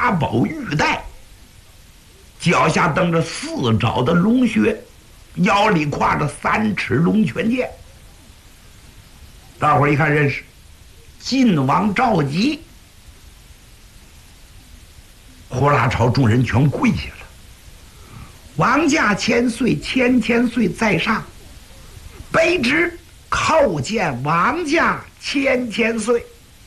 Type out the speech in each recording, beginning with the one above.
大宝玉带，脚下蹬着4爪的龙靴，腰里挎着3尺龙泉剑。大伙儿一看认识，晋王赵佶。呼啦朝众人全跪下了。王驾千岁，千岁在上，卑职叩见王驾千岁。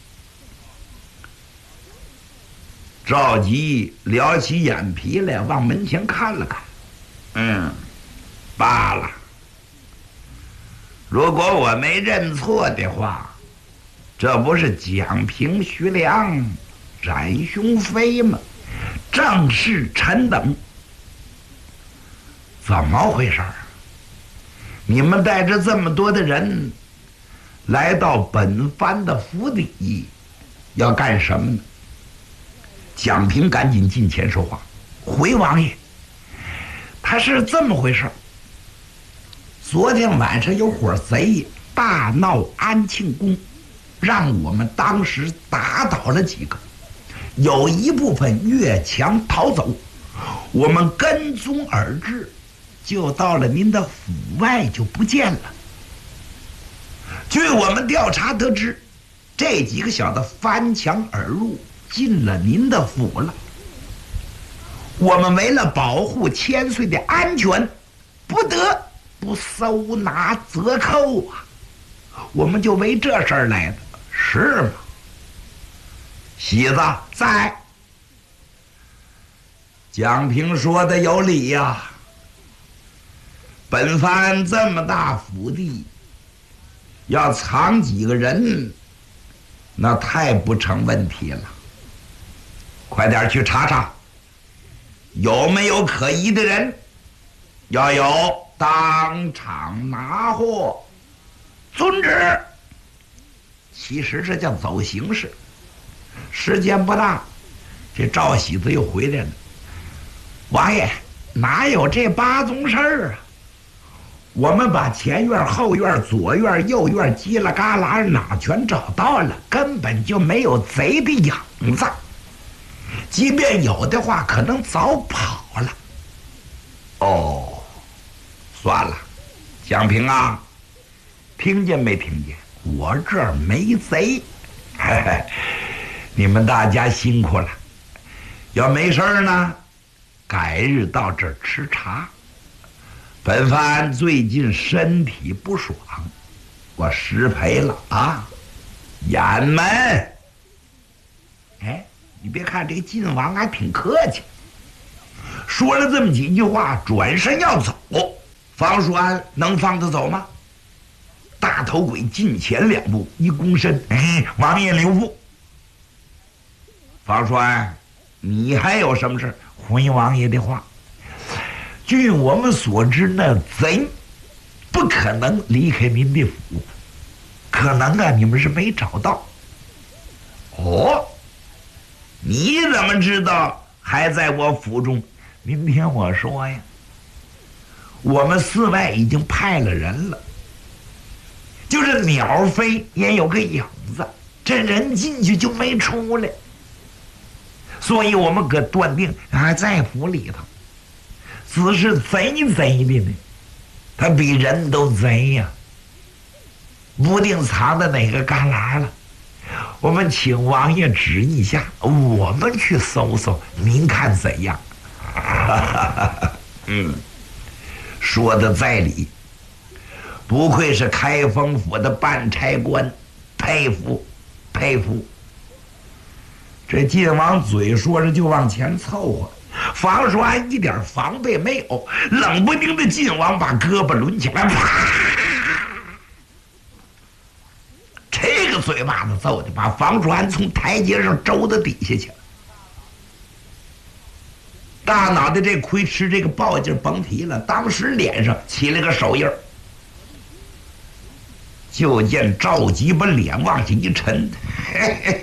赵佶撩起眼皮来，往门前看了看，罢了。如果我没认错的话，这不是蒋平、徐良、冉雄飞吗？正是臣等。怎么回事？你们带着这么多的人来到本藩的府邸，要干什么呢？蒋平赶紧近前说话：“回王爷，他是这么回事。昨天晚上有伙贼大闹安庆宫，让我们当时打倒了几个，有一部分越墙逃走，我们跟踪而至，就到了您的府外就不见了。据我们调查得知，这几个小子翻墙而入，进了您的府了。我们为了保护千岁的安全，不得不搜拿责扣啊！我们就为这事儿来的，是吗？喜子在。蒋平说的有理呀。本藩这么大府地，要藏几个人，那太不成问题了。快点去查查，有没有可疑的人？要有，当场拿获。遵旨。其实这叫走形式。时间不大，这赵喜子又回来了。王爷，哪有这8宗事儿啊？我们把前院、后院、左院、右院叽啦嘎啦哪全找到了，根本就没有贼的影子。即便有的话，可能早跑了。哦，算了，蒋平啊，听见没听见？我这儿没贼。嘿嘿，你们大家辛苦了。要没事儿呢，改日到这儿吃茶。本藩最近身体不爽，我失陪了啊！雁门，哎，你别看这晋王还挺客气，说了这么几句话，转身要走。方叔安能放他走吗？大头鬼近前2步，一躬身，王爷留步。方叔安，你还有什么事？回王爷的话。据我们所知，那贼不可能离开您的府，可能啊，你们是没找到。哦，你怎么知道还在我府中？您听我说呀，我们寺外已经派了人了，就是鸟飞也有个影子，这人进去就没出来，所以我们可断定还在府里头。只是贼的呢，他比人都贼呀，不定藏在哪个旮旯了。我们请王爷指一下，我们去搜搜，您看怎样？说的在理，不愧是开封府的办差官，佩服佩服。这晋王嘴说着就往前凑合。方叔安一点防备没有，冷不丁的晋王把胳膊抡起来，啪！这个嘴巴子揍的，把方叔安从台阶上周到底下去了。大脑袋这亏吃这个暴劲甭提了，当时脸上起了个手印儿。就见赵佶把脸往下一沉，嘿嘿